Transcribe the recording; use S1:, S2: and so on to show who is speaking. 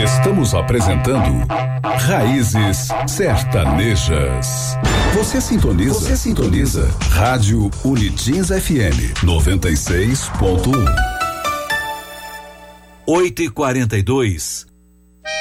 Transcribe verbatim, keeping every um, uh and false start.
S1: Estamos apresentando Raízes Sertanejas. Você sintoniza, você sintoniza Rádio Unitins F M noventa e seis ponto um.
S2: oito e quarenta e dois.